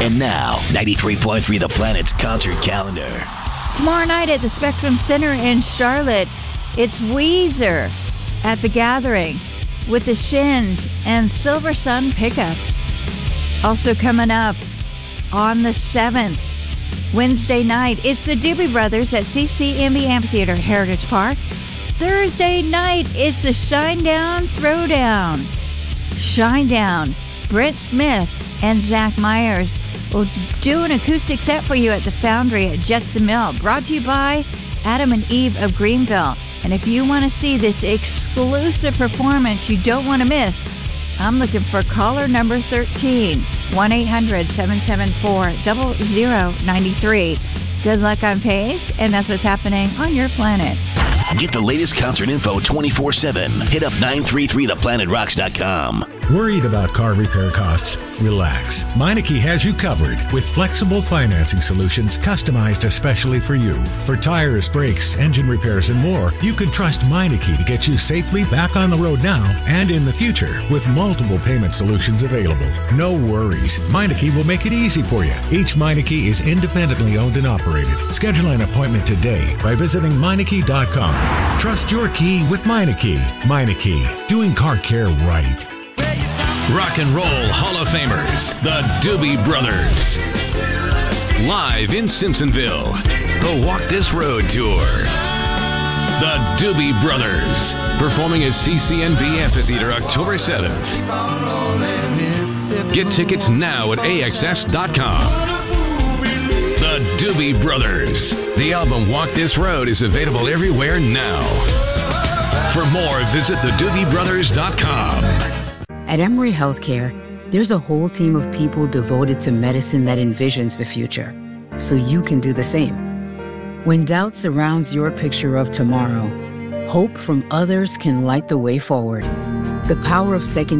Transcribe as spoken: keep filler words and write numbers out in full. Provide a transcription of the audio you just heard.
And now, ninety-three point three The Planet's concert calendar. Tomorrow night at the Spectrum Center in Charlotte, it's Weezer at The Gathering with the Shins and Silver Sun Pickups. Also coming up on the seventh, Wednesday night, it's the Doobie Brothers at C C M B Amphitheater, Heritage Park. Thursday night, it's the Shinedown Throwdown. Shinedown, Brent Smith and Zach Myers will do an acoustic set for you at the Foundry at Jetson Mill, brought to you by Adam and Eve of Greenville. And if you want to see this exclusive performance you don't want to miss, I'm looking for caller number thirteen, one eight hundred seven seven four zero zero nine three. Good luck on Paige, and that's what's happening on your planet. Get the latest concert info twenty-four seven. Hit up nine three three the planet rocks dot com. Worried about car repair costs? Relax. Meineke has you covered with flexible financing solutions customized especially for you. For tires, brakes, engine repairs, and more, you can trust Meineke to get you safely back on the road now and in the future with multiple payment solutions available. No worries. Meineke will make it easy for you. Each Meineke is independently owned and operated. Schedule an appointment today by visiting Meineke dot com. Trust your key with Meineke. Meineke, doing car care right. Rock and Roll Hall of Famers, the Doobie Brothers. Live in Simpsonville, the Walk This Road Tour. The Doobie Brothers, performing at C C N B Amphitheater October seventh. Get tickets now at A X S dot com. The Doobie Brothers. The album Walk This Road is available everywhere now. For more, visit the doobie brothers dot com. At Emory Healthcare, there's a whole team of people devoted to medicine that envisions the future, so you can do the same. When doubt surrounds your picture of tomorrow, hope from others can light the way forward. The power of second